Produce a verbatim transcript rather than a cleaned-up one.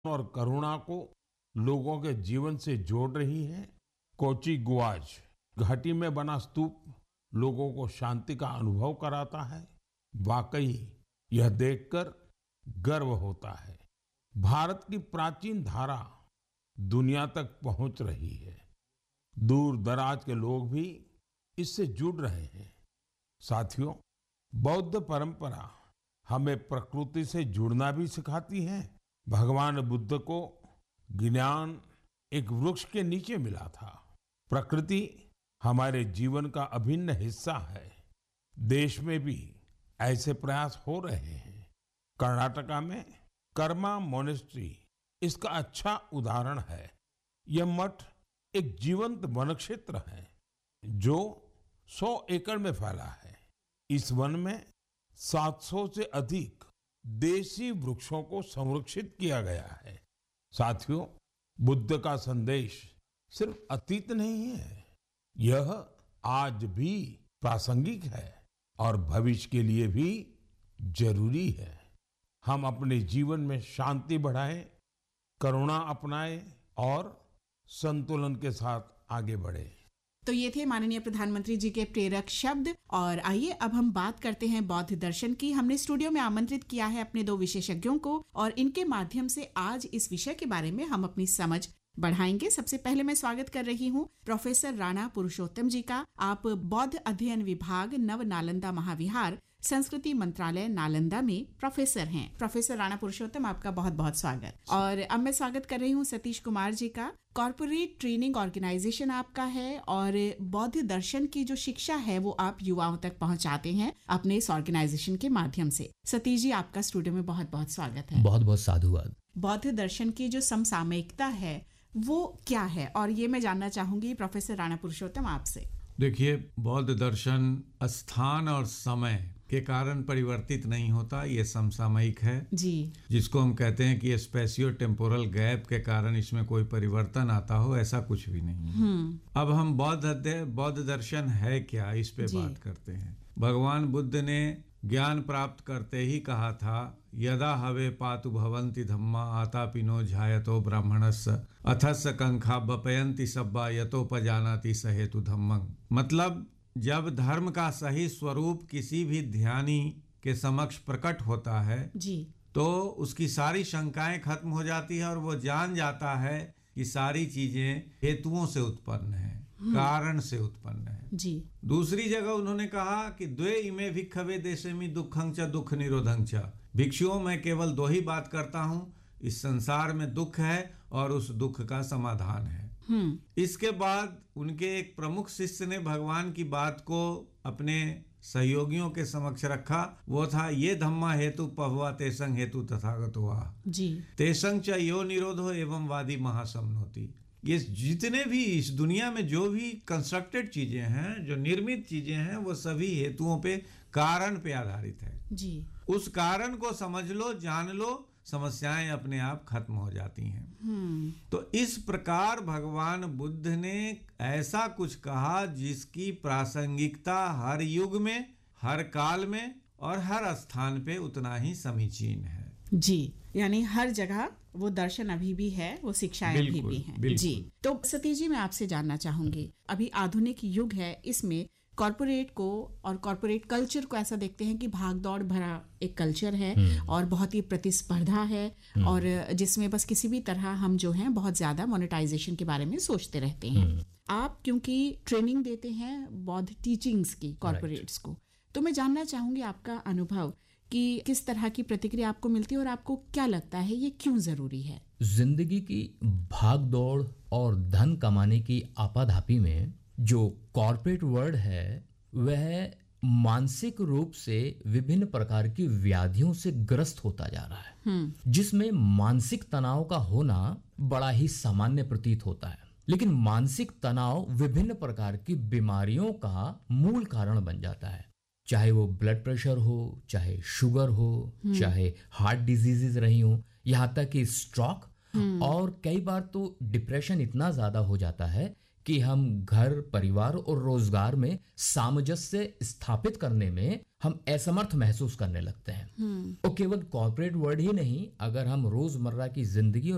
और करुणा को लोगों के जीवन से जोड़ रही है। कोची गुआज घाटी में बना स्तूप लोगों को शांति का अनुभव कराता है। वाकई यह देखकर गर्व होता है। भारत की प्राचीन धारा दुनिया तक पहुंच रही है। दूर दराज के लोग भी इससे जुड़ रहे हैं। साथियों, बौद्ध परंपरा हमें प्रकृति से जुड़ना भी सिखाती है। भगवान बुद्ध को ज्ञान एक वृक्ष के नीचे मिला था। प्रकृति हमारे जीवन का अभिन्न हिस्सा है। देश में भी ऐसे प्रयास हो रहे हैं। कर्नाटका में कर्मा मोनेस्ट्री इसका अच्छा उदाहरण है। यह मठ एक जीवंत वन क्षेत्र है जो सौ एकड़ में फैला है। इस वन में सात सौ से अधिक देसी वृक्षों को संरक्षित किया गया है। साथियों, बुद्ध का संदेश सिर्फ अतीत नहीं है, यह आज भी प्रासंगिक है और भविष्य के लिए भी जरूरी है। हम अपने जीवन में शांति बढ़ाएं, करुणा अपनाएं और संतुलन के साथ आगे बढ़ें। तो ये थे माननीय प्रधानमंत्री जी के प्रेरक शब्द। और आइए अब हम बात करते हैं बौद्ध दर्शन की। हमने स्टूडियो में आमंत्रित किया है अपने दो विशेषज्ञों को और इनके माध्यम से आज इस विषय के बारे में हम अपनी समझ बढ़ाएंगे। सबसे पहले मैं स्वागत कर रही हूँ प्रोफेसर राणा पुरुषोत्तम जी का। आप बौद्ध अध्ययन विभाग, नव नालंदा महाविहार, संस्कृति मंत्रालय, नालंदा में प्रोफेसर हैं। प्रोफेसर राणा पुरुषोत्तम, आपका बहुत बहुत स्वागत। और अब मैं स्वागत कर रही हूँ सतीश कुमार जी का। कॉर्पोरेट ट्रेनिंग ऑर्गेनाइजेशन आपका है और बौद्ध दर्शन की जो शिक्षा है वो आप युवाओं तक पहुंचाते हैं अपने इस ऑर्गेनाइजेशन के माध्यम से। सतीश जी, आपका स्टूडियो में बहुत बहुत स्वागत है। बहुत बहुत साधुवाद। बौद्ध दर्शन की जो समसामयिकता है वो क्या है, और ये मैं जानना चाहूंगी प्रोफेसर राणा पुरुषोत्तम आपसे। देखिए, बौद्ध दर्शन स्थान और समय के कारण परिवर्तित नहीं होता, ये समसामयिक है जी, जिसको हम कहते हैं कि स्पेसियो टेम्पोरल गैप के कारण इसमें कोई परिवर्तन आता हो, ऐसा कुछ भी नहीं है। अब हम बौद्ध अध्यय बौद्ध दर्शन है क्या, इस पे बात करते हैं। भगवान बुद्ध ने ज्ञान प्राप्त करते ही कहा था, यदा हवे पातु भवन्ति धम्मा आतापिनो झायतो ब्राह्मणस्य अथस्य कंखा बपयन्ति सब्बा यतोपजानाति स हेतु धम्मं। मतलब जब धर्म का सही स्वरूप किसी भी ध्यानी के समक्ष प्रकट होता है जी, तो उसकी सारी शंकाएं खत्म हो जाती है और वो जान जाता है कि सारी चीजें हेतुओं से उत्पन्न है, कारण से उत्पन्न है जी। दूसरी जगह उन्होंने कहा कि द्वे इमे भिक्खवे देशेमि दुःखं च दुःख निरोधं च। भिक्षुओं, मैं केवल दो ही बात करता हूँ, इस संसार में दुख है और उस दुख का समाधान है। इसके बाद उनके एक प्रमुख शिष्य ने भगवान की बात को अपने सहयोगियों के समक्ष रखा। वो था, ये धम्मा हेतु पहवा तेसंग हेतु तथागतो वा जी, तेसंग च यो निरोधो एवं वादी महासमनोति। ये जितने भी इस दुनिया में जो भी कंस्ट्रक्टेड चीजें हैं, जो निर्मित चीजें हैं, वो सभी हेतुओं पे, कारण पे आधारित है जी। उस कारण को समझ लो, जान लो, समस्याएं अपने आप खत्म हो जाती हैं। तो इस प्रकार भगवान बुद्ध ने ऐसा कुछ कहा जिसकी प्रासंगिकता हर युग में, हर काल में और हर स्थान पे उतना ही समीचीन है जी। यानी हर जगह वो दर्शन अभी भी है, वो शिक्षाएं अभी भी हैं जी। तो सतीश जी, मैं आपसे जानना चाहूंगी, अभी आधुनिक युग है, इसमें कॉर्पोरेट को और कॉर्पोरेट कल्चर को ऐसा देखते हैं कि भाग दौड़ भरा एक कल्चर है और बहुत ही प्रतिस्पर्धा है और जिसमें बस किसी भी तरह हम जो हैं बहुत ज्यादा मोनेटाइजेशन के बारे में सोचते रहते हैं। आप क्योंकि ट्रेनिंग देते हैं बौद्ध टीचिंग्स की कॉर्पोरेट्स को, तो मैं जानना चाहूंगी आपका अनुभव कि किस तरह की प्रतिक्रिया आपको मिलती है और आपको क्या लगता है ये क्यों जरूरी है। जिंदगी की भाग दौड़ और धन कमाने की आपाधापी में जो कॉर्पोरेट वर्ल्ड है वह मानसिक रूप से विभिन्न प्रकार की व्याधियों से ग्रस्त होता जा रहा है, जिसमें मानसिक तनाव का होना बड़ा ही सामान्य प्रतीत होता है। लेकिन मानसिक तनाव विभिन्न प्रकार की बीमारियों का मूल कारण बन जाता है, चाहे वो ब्लड प्रेशर हो, चाहे शुगर हो, चाहे हार्ट डिजीजेज रही हो, यहाँ तक कि स्ट्रोक, और कई बार तो डिप्रेशन इतना ज्यादा हो जाता है कि हम घर, परिवार और रोजगार में सामंजस्य स्थापित करने में हम असमर्थ महसूस करने लगते हैं। और केवल कॉर्पोरेट वर्ल्ड ही नहीं, अगर हम रोजमर्रा की जिंदगी और